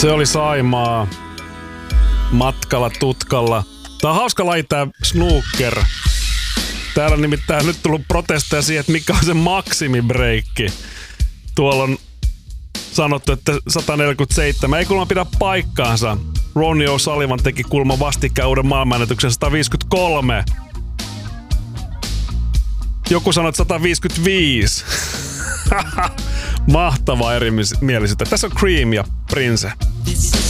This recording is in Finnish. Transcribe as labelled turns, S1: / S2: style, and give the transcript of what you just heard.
S1: Se oli Saimaa matkalla tutkalla. Tää on hauska laji tää snooker. Täällä on nimittäin nyt tullut protesteja siihen, että mikä on se maksimibreikki. Tuolla on sanottu, että 147. Ei kuulemma pidä paikkaansa. Ronnie O'Sullivan teki kuulemma vastikään uuden maailmanennätyksen 153. Joku sanoi, että 155. Mahtavaa erimielisyyttä. Tässä on Cream ja Prince.